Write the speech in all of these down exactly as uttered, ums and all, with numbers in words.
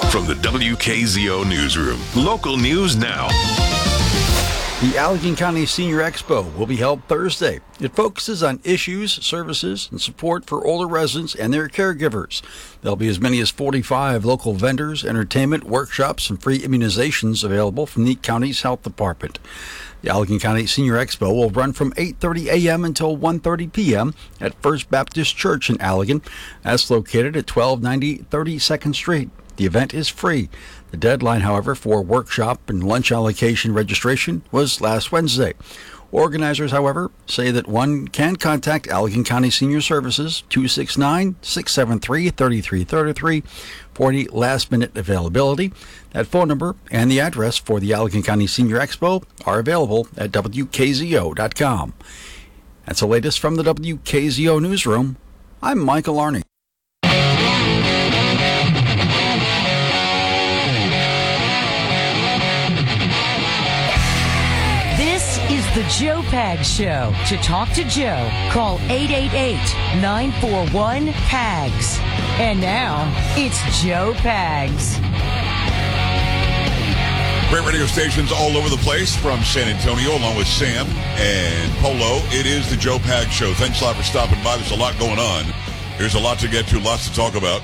From the W K Z O Newsroom, local news now. The Allegan County Senior Expo will be held Thursday. It focuses on issues, services, and support for older residents and their caregivers. There'll be as many as forty-five local vendors, entertainment, workshops, and free immunizations available from the county's health department. The Allegan County Senior Expo will run from eight thirty a.m. until one thirty p.m. at First Baptist Church in Allegan. That's located at twelve ninety thirty-second Street. The event is free. The deadline, however, for workshop and lunch allocation registration was last Wednesday. Organizers, however, say that one can contact Allegan County Senior Services two six nine, six seven three, three three three three for any last-minute availability. That phone number and the address for the Allegan County Senior Expo are available at W K Z O dot com. That's the latest from the W K Z O Newsroom. I'm Michael Arney. The Joe Pags Show. To talk to Joe, call eight eight eight, nine four one, P A G S. And now, it's Joe Pags. Great radio stations all over the place from San Antonio, along with Sam and Polo. It is the Joe Pags Show. Thanks a lot for stopping by. There's a lot going on. There's a lot to get to, lots to talk about.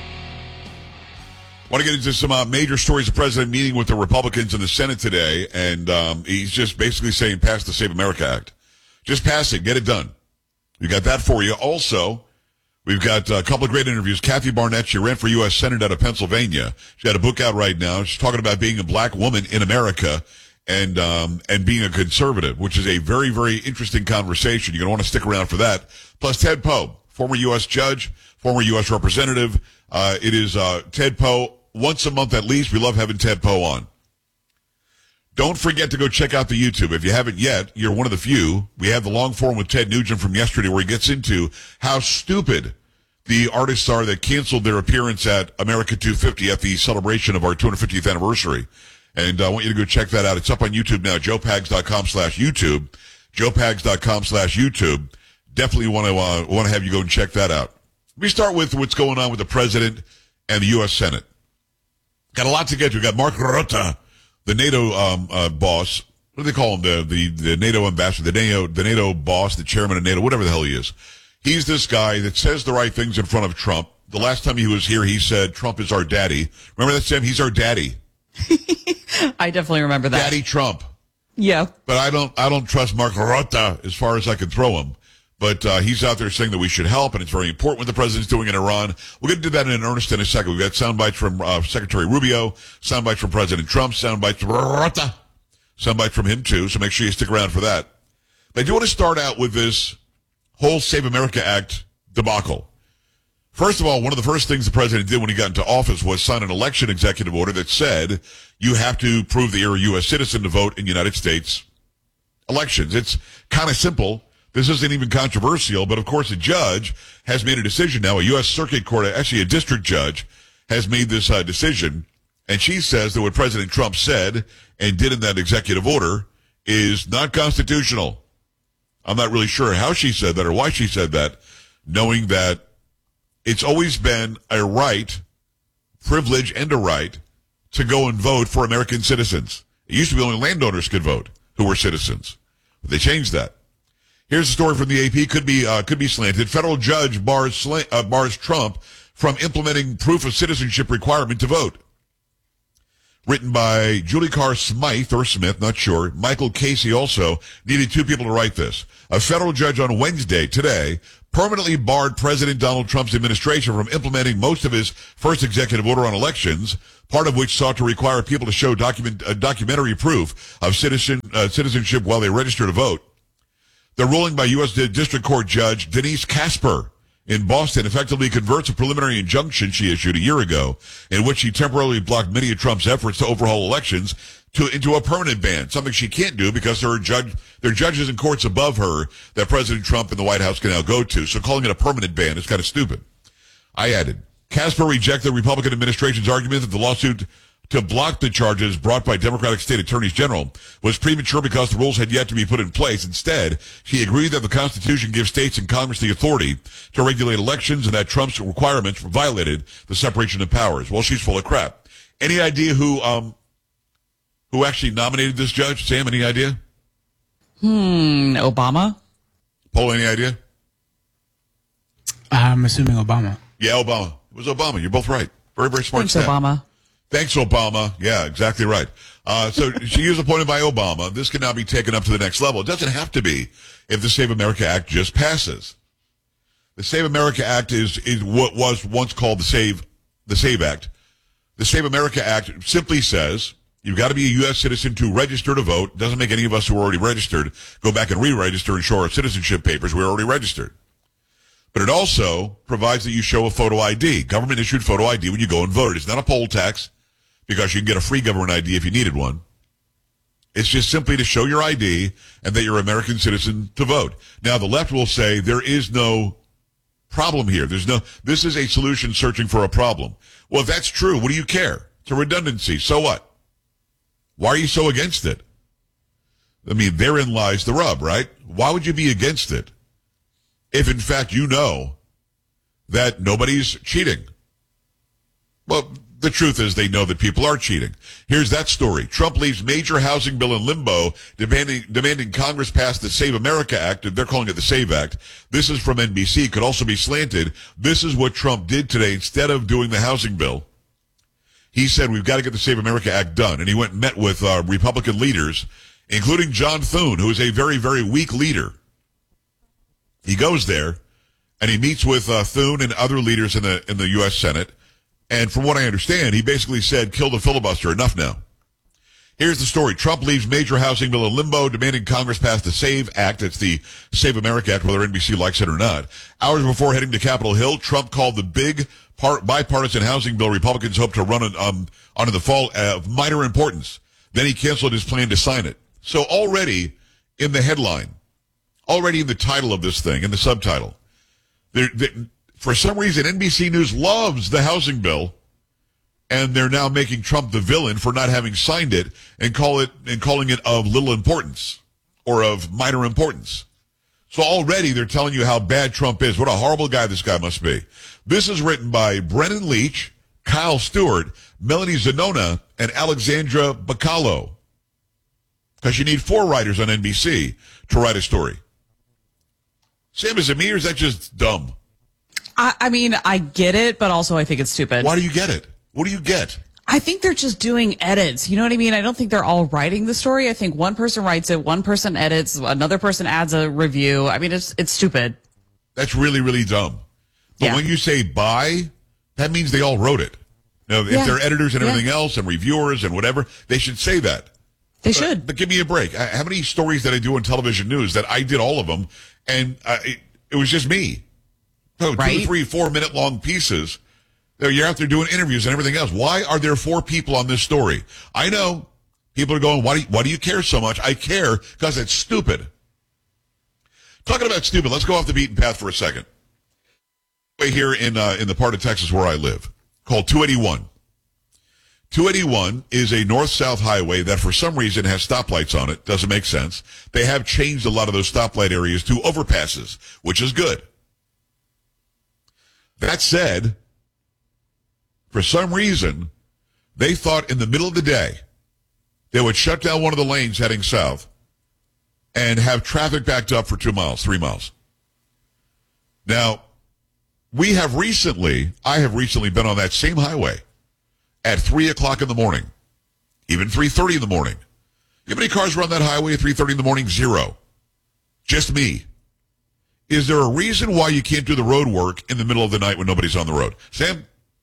I want to get into some uh, major stories. The president meeting with the Republicans in the Senate today, and um, he's just basically saying pass the Save America Act. Just pass it. Get it done. We got that for you. Also, we've got a couple of great interviews. Kathy Barnett, she ran for U S Senate out of Pennsylvania. She's got a book out right now. She's talking about being a black woman in America and um, and being a conservative, which is a very, very interesting conversation. You're going to want to stick around for that. Plus, Ted Poe, former U S judge, former U S representative. Uh, it is uh, Ted Poe. Once a month at least. We love having Ted Poe on. Don't forget to go check out the YouTube. If you haven't yet, you're one of the few. We have the long form with Ted Nugent from yesterday where he gets into how stupid the artists are that canceled their appearance at America two fifty at the celebration of our two hundred fiftieth anniversary. And I want you to go check that out. It's up on YouTube now, joe pags dot com slash YouTube, joe pags dot com slash YouTube. Definitely want to uh, want to have you go and check that out. Let me start with what's going on with the president and the U S Senate. Got a lot to get to. We got Mark Rutte, the NATO um, uh, boss. What do they call him? The, the the NATO ambassador, the NATO the NATO boss, the chairman of NATO, whatever the hell he is. He's this guy that says the right things in front of Trump. The last time he was here, he said Trump is our daddy. Remember that, Sam? He's our daddy. I definitely remember that. Daddy Trump. Yeah. But I don't I don't trust Mark Rutte as far as I can throw him. But uh, he's out there saying that we should help, and it's very important what the president's doing in Iran. We're going to do that in earnest in a second. We've got sound bites from uh, Secretary Rubio, sound bites from President Trump, sound bites from Rutte, sound bites from him too, so make sure you stick around for that. But I do want to start out with this whole Save America Act debacle. First of all, one of the first things the president did when he got into office was sign an election executive order that said you have to prove that you're a U S citizen to vote in United States elections. It's kind of simple. This isn't even controversial, but of course a judge has made a decision now. A U S Circuit Court, actually a district judge, has made this uh, decision, and she says that what President Trump said and did in that executive order is not constitutional. I'm not really sure how she said that or why she said that, knowing that it's always been a right, privilege and a right, to go and vote for American citizens. It used to be only landowners could vote who were citizens, but they changed that. Here's a story from the A P. Could be uh, could be slanted. Federal judge bars sla- uh, bars Trump from implementing proof of citizenship requirement to vote. Written by Julie Carr Smythe, or Smith, not sure. Michael Casey also needed two people to write this. A federal judge on Wednesday, today, permanently barred President Donald Trump's administration from implementing most of his first executive order on elections, part of which sought to require people to show document uh, documentary proof of citizen uh, citizenship while they register to vote. The ruling by U S District Court Judge Denise Casper in Boston effectively converts a preliminary injunction she issued a year ago, in which she temporarily blocked many of Trump's efforts to overhaul elections, to into a permanent ban, something she can't do because there are, judge, there are judges in courts above her that President Trump and the White House can now go to. So calling it a permanent ban is kind of stupid. I added, Casper rejected the Republican administration's argument that the lawsuit to block the charges brought by Democratic state attorneys general was premature because the rules had yet to be put in place. Instead, she agreed that the Constitution gives states and Congress the authority to regulate elections and that Trump's requirements violated the separation of powers. Well, she's full of crap. Any idea who um who actually nominated this judge? Sam, any idea? Hmm, Obama? Paul, any idea? I'm assuming Obama. Yeah, Obama. It was Obama. You're both right. Very, very smart Thanks, staff. Obama. Thanks, Obama. Yeah, exactly right. Uh, so she is appointed by Obama. This can now be taken up to the next level. It doesn't have to be if the Save America Act just passes. The Save America Act is, is what was once called the Save, the Save Act. The Save America Act simply says you've got to be a U S citizen to register to vote. It doesn't make any of us who are already registered go back and re-register and show our citizenship papers. We're already registered. But it also provides that you show a photo I D, government-issued photo I D when you go and vote. It's not a poll tax because you can get a free government I D if you needed one. It's just simply to show your I D and that you're an American citizen to vote. Now, the left will say there is no problem here. There's no, this is a solution searching for a problem. Well, if that's true, what do you care? It's a redundancy. So what? Why are you so against it? I mean, therein lies the rub, right? Why would you be against it if, in fact, you know that nobody's cheating? Well, the truth is they know that people are cheating. Here's that story. Trump leaves major housing bill in limbo, demanding, demanding Congress pass the Save America Act. They're calling it the SAVE Act. This is from N B C. Could also be slanted. This is what Trump did today. Instead of doing the housing bill, he said, we've got to get the Save America Act done. And he went and met with uh, Republican leaders, including John Thune, who is a very, very weak leader. He goes there, and he meets with uh, Thune and other leaders in the in the U S Senate. And from what I understand, he basically said, kill the filibuster, enough now. Here's the story. Trump leaves major housing bill in limbo, demanding Congress pass the SAVE Act. It's the Save America Act, whether N B C likes it or not. Hours before heading to Capitol Hill, Trump called the big part, bipartisan housing bill Republicans hope to run on, um, onto the fall of minor importance. Then he canceled his plan to sign it. So already in the headline, already in the title of this thing, in the subtitle, there, there for some reason, N B C News loves the housing bill, and they're now making Trump the villain for not having signed it and call it and calling it of little importance or of minor importance. So already they're telling you how bad Trump is. What a horrible guy this guy must be. This is written by Brennan Leach, Kyle Stewart, Melanie Zanona, and Alexandra Bacallo. Because you need four writers on N B C to write a story. Sam, is it me or is that just dumb? I, I mean, I get it, but also I think it's stupid. Why do you get it? What do you get? I think they're just doing edits. You know what I mean? I don't think they're all writing the story. I think one person writes it, one person edits, another person adds a review. I mean, it's it's stupid. That's really, really dumb. But Yeah. when you say by, that means they all wrote it. Now, if Yeah. they're editors and Yeah. everything else and reviewers and whatever, they should say that. They But- should. But give me a break. I- How many stories that I do on television news that I did all of them, and uh, it, it was just me? So two, Right. three, four minute long pieces. You're out there doing interviews and everything else. Why are there four people on this story? I know people are going, why do you, why do you care so much? I care because it's stupid. Talking about stupid, let's go off the beaten path for a second. Here in uh, in the part of Texas where I live, called two eighty-one. two eighty-one is a north-south highway that for some reason has stoplights on it. Doesn't make sense. They have changed a lot of those stoplight areas to overpasses, which is good. That said, for some reason, they thought in the middle of the day they would shut down one of the lanes heading south and have traffic backed up for two miles, three miles. Now, we have recently, I have recently been on that same highway at three o'clock in the morning, even three thirty in the morning. You know how many cars run that highway at three thirty in the morning? Zero. Just me. Is there a reason why you can't do the road work in the middle of the night when nobody's on the road? Sam?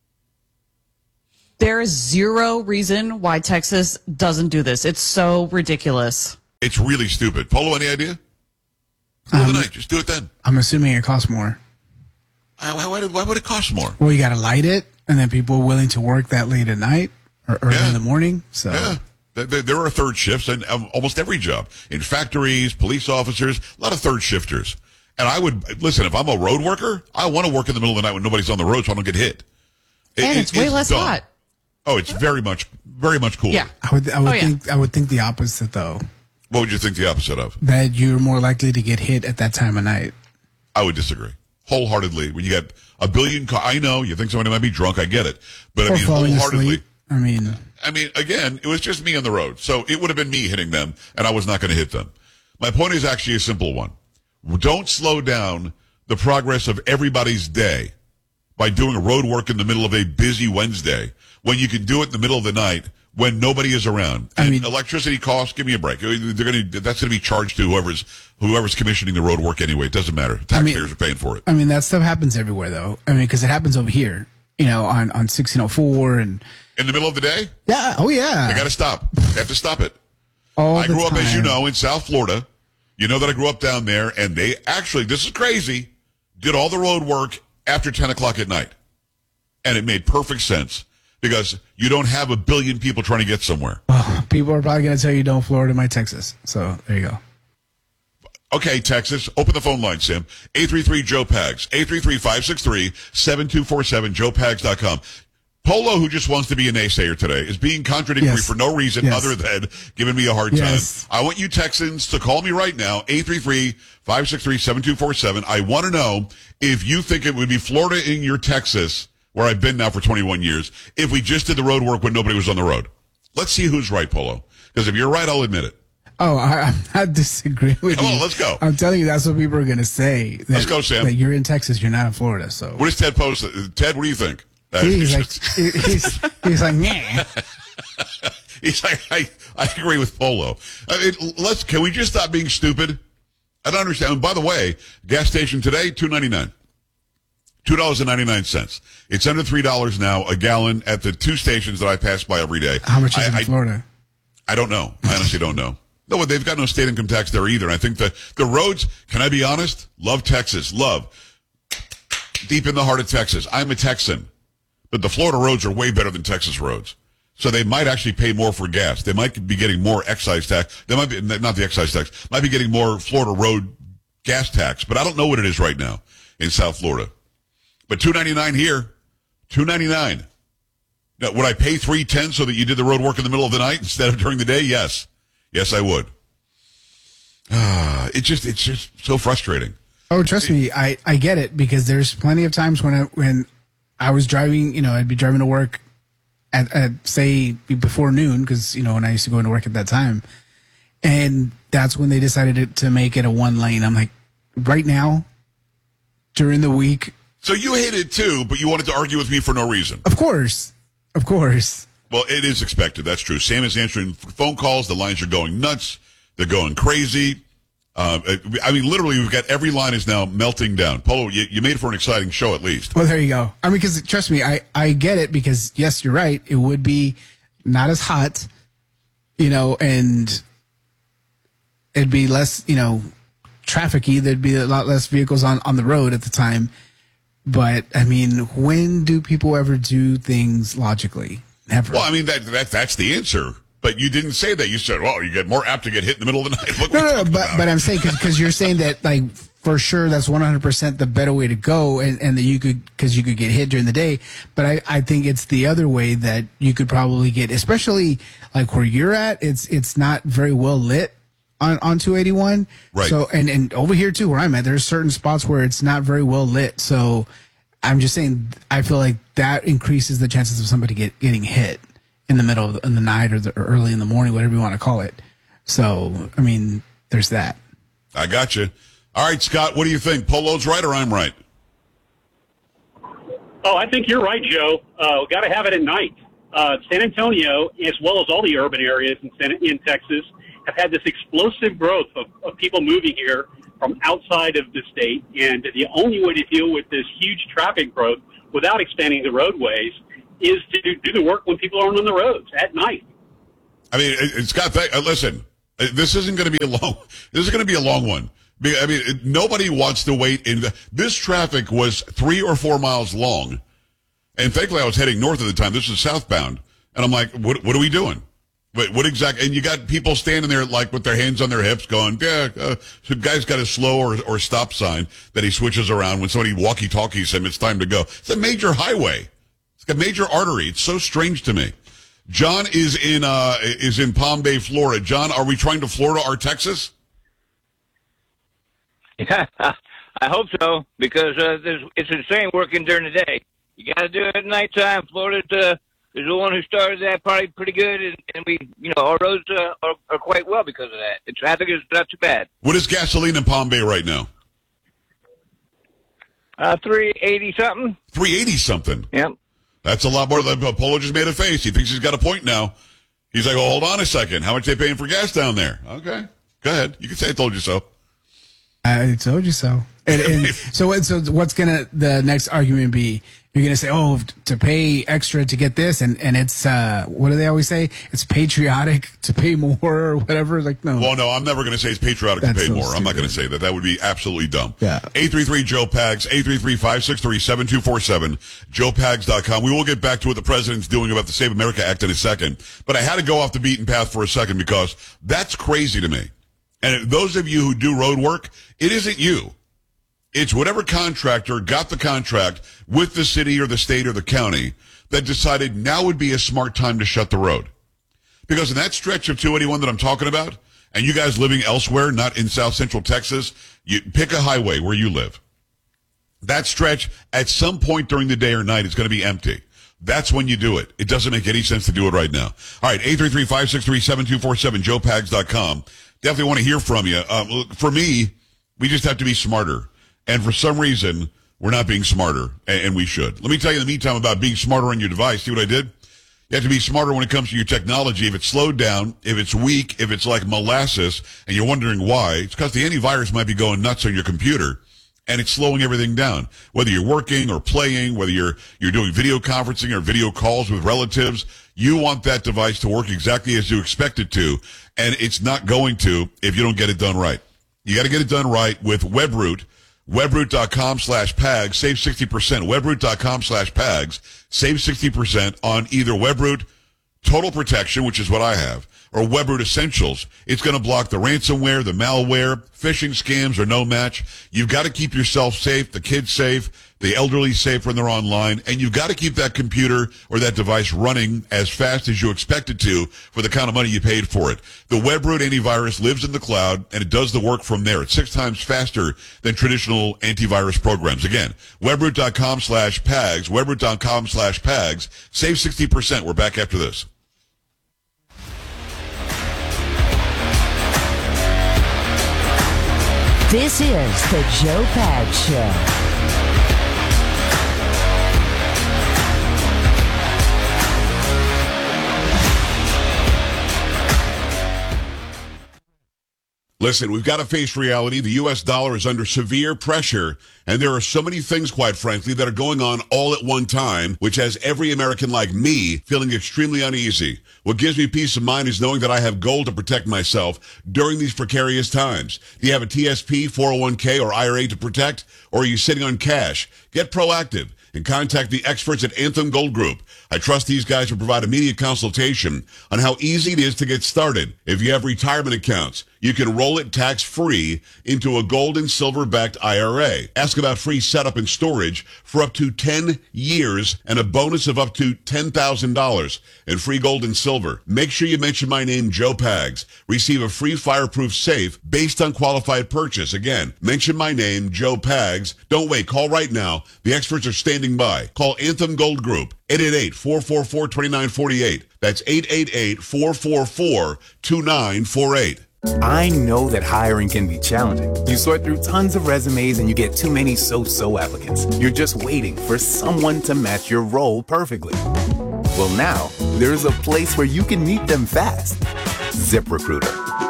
There is zero reason why Texas doesn't do this. It's so ridiculous. It's really stupid. Polo, any idea? Middle of the night, just do it then. I'm assuming it costs more. Why, why, why would it cost more? Well, you got to light it, and then people are willing to work that late at night or early Yeah. in the morning. So Yeah. There, there are third shifts in um, almost every job. In factories, police officers, a lot of third shifters. And I would, listen, if I'm a road worker, I want to work in the middle of the night when nobody's on the road so I don't get hit. It- And it- it's way less dumb. hot. Oh, it's very much, very much cooler. Yeah. I would, I would Oh, yeah. think, I would think the opposite though. What would you think the opposite of? That you're more likely to get hit at that time of night. I would disagree. Wholeheartedly. When you got a billion cars, I know you think somebody might be drunk, I get it. But I Or mean, falling wholeheartedly. asleep. I mean, I mean, again, it was just me on the road, so it would have been me hitting them, and I was not going to hit them. My point is actually a simple one. Don't slow down the progress of everybody's day by doing road work in the middle of a busy Wednesday when you can do it in the middle of the night when nobody is around. I And mean- electricity costs, give me a break. They're going to, that's going to be charged to whoever's whoever's commissioning the road work anyway. It doesn't matter. Taxpayers are paying for it. I mean, that stuff happens everywhere, though. I mean, because it happens over here, you know, on, on sixteen oh four and In the middle of the day, yeah, oh yeah, they got to stop. They have to stop it. all I the grew up, as you time. know, in South Florida. You know that I grew up down there, and they actually, this is crazy, did all the road work after ten o'clock at night. And it made perfect sense because you don't have a billion people trying to get somewhere. People are probably going to tell you don't Florida, my Texas. So there you go. Okay, Texas, open the phone line, Sim. eight three three, Joe Pags. eight three three, five six three, seven two four seven, joe pags dot com. Polo, who just wants to be a naysayer today, is being contradictory Yes. for no reason Yes. other than giving me a hard Yes. time. I want you Texans to call me right now, eight three three, five six three, seven two four seven. I want to know if you think it would be Florida in your Texas, where I've been now for twenty-one years, if we just did the road work when nobody was on the road. Let's see who's right, Polo. Because if you're right, I'll admit it. Oh, I, I'm not disagreeing with Come you. on, let's go. I'm telling you, that's what people are going to say. That, Let's go, Sam. That you're in Texas, you're not in Florida. So What does Ted post? Ted, what do you think? Uh, he's like, he's, he's like, yeah. He's like, I, I agree with Polo. I mean, let's, can we just stop being stupid? I don't understand. And by the way, gas station today, two ninety-nine. two dollars and ninety-nine cents. It's under three dollars now a gallon at the two stations that I pass by every day. How much is I, it in I, Florida? I don't know. I honestly don't know. No, but they've got no state income tax there either. And I think the, the roads, can I be honest? Love Texas. Love. Deep in the heart of Texas. I'm a Texan. But the Florida roads are way better than Texas roads. So they might actually pay more for gas. They might be getting more excise tax. They might be, not the excise tax, might be getting more Florida road gas tax. But I don't know what it is right now in South Florida. But two ninety-nine here, two ninety-nine. Now, would I pay three ten so that you did the road work in the middle of the night instead of during the day? Yes. Yes, I would. Ah, it just, it's just so frustrating. Oh, trust me, I, I get it because there's plenty of times when I when I was driving, you know, I'd be driving to work at, at say before noon because you know when I used to go into work at that time, and that's when they decided to, to make it a one lane. I'm like, right now, during the week, So you hate it too, but you wanted to argue with me for no reason. of course, of course. Well, it is expected. That's true. Sam is answering phone calls. The lines are going nuts. They're going crazy. Uh, I mean, literally, we've got every line is now melting down. Polo, you, you made it for an exciting show at least. Well, there you go. I mean, because trust me, I, I get it because, yes, you're right. It would be not as hot, you know, and it'd be less, you know, trafficy. There'd be a lot less vehicles on, on the road at the time. But, I mean, when do people ever do things logically? Never. Well, I mean, that, that that's the answer. But you didn't say that. You said, well, you get more apt to get hit in the middle of the night. Look what No, we're no, no, talking but about. but I'm saying because you're saying that like for sure that's one hundred percent the better way to go, and, and that you could because you could get hit during the day. But I, I think it's the other way that you could probably get, especially like where you're at. It's it's not very well lit on on two eighty-one. Right. So and and over here too where I'm at, there's certain spots where it's not very well lit. So I'm just saying I feel like that increases the chances of somebody get getting hit in the middle of the, in the night or, the, or early in the morning, whatever you want to call it. So, I mean, there's that. I got you. All right, Scott, what do you think? Polo's right or I'm right? Oh, I think you're right, Joe. Uh, got to have it at night. Uh, San Antonio, as well as all the urban areas in, San, in Texas, have had this explosive growth of, of people moving here from outside of the state. And the only way to deal with this huge traffic growth without expanding the roadways is to do the work when people aren't on the roads at night. I mean, it- it's got that. Uh, listen, uh, this isn't going to be a long. This is going to be a long one. Be- I mean, it, nobody wants to wait. In the, this traffic was three or four miles long, and thankfully I was heading north at the time. This is southbound, and I'm like, "What? What are we doing? What, what exactly?" And you got people standing there like with their hands on their hips, going, "Yeah." Uh, some guy's got a slow or, or stop sign that he switches around when somebody walkie-talkies him. It's time to go. It's a major highway. It's a major artery. It's so strange to me. John is in uh, is in Palm Bay, Florida. John, are we trying to Florida our Texas? Yeah, I hope so because uh, there's, it's insane working during the day. You got to do it at nighttime. Florida's uh, is the one who started that probably pretty good, and, and we, you know, our roads uh, are, are quite well because of that. The traffic is not too bad. What is gasoline in Palm Bay right now? Uh, three eighty something. three eighty something. Yep. That's a lot more than Polo just made a face. He thinks he's got a point now. He's like, well, hold on a second. How much they paying for gas down there? Okay. Go ahead. You can say I told you so. I told you so. And, and so, so what's gonna the next argument be? You're gonna say, oh, to pay extra to get this, and and it's uh, what do they always say? It's patriotic to pay more or whatever. Like, no. Well, no, I'm never gonna say it's patriotic That's to pay so more. stupid. I'm not gonna say that. That would be absolutely dumb. Yeah. eight three three Joe Pags, eight three three, five six three, seven two four seven, joe pags dot com. We will get back to what the president's doing about the Save America Act in a second. But I had to go off the beaten path for a second because that's crazy to me. And those of you who do road work, it isn't you. It's whatever contractor got the contract with the city or the state or the county that decided now would be a smart time to shut the road. Because in that stretch of two eighty-one that I'm talking about, and you guys living elsewhere, not in South Central Texas, you pick a highway where you live. That stretch, at some point during the day or night, is going to be empty. That's when you do it. It doesn't make any sense to do it right now. All right, eight three three, five six three, seven two four seven, joe pags dot com. Definitely want to hear from you. Um, for me, we just have to be smarter. And for some reason, we're not being smarter, and, and we should. Let me tell you in the meantime about being smarter on your device. See what I did? You have to be smarter when it comes to your technology. If it's slowed down, if it's weak, if it's like molasses, and you're wondering why, it's because the antivirus might be going nuts on your computer, and it's slowing everything down. Whether you're working or playing, whether you're you're doing video conferencing or video calls with relatives, you want that device to work exactly as you expect it to, and it's not going to if you don't get it done right. You got to get it done right with WebRoot. webroot.com slash pags, save sixty percent. webroot.com slash pags, save sixty percent on either WebRoot Total Protection, which is what I have, or WebRoot Essentials. It's going to block the ransomware, the malware, phishing scams are no match. You've got to keep yourself safe, the kids safe, the elderly safe when they're online, and you've got to keep that computer or that device running as fast as you expect it to for the kind of money you paid for it. The WebRoot antivirus lives in the cloud, and it does the work from there. It's six times faster than traditional antivirus programs. Again, webroot.com slash pags, webroot.com slash pags. Save sixty percent. We're back after this. This is the Joe Pags Show. Listen, we've got to face reality. The U S dollar is under severe pressure, and there are so many things, quite frankly, that are going on all at one time, which has every American like me feeling extremely uneasy. What gives me peace of mind is knowing that I have gold to protect myself during these precarious times. Do you have a T S P, four oh one k, or I R A to protect, or are you sitting on cash? Get proactive and contact the experts at Anthem Gold Group. I trust these guys will provide immediate consultation on how easy it is to get started. If you have retirement accounts, you can roll it tax-free into a gold and silver-backed I R A. Ask about free setup and storage for up to ten years and a bonus of up to ten thousand dollars in free gold and silver. Make sure you mention my name, Joe Pags. Receive a free fireproof safe based on qualified purchase. Again, mention my name, Joe Pags. Don't wait. Call right now. The experts are standing by. Call Anthem Gold Group, eight eight eight, four four four, two nine four eight. That's eight eight eight, four four four, two nine four eight. I know that hiring can be challenging. You sort through tons of resumes and you get too many so-so applicants. You're just waiting for someone to match your role perfectly. Well, now, there's a place where you can meet them fast. ZipRecruiter.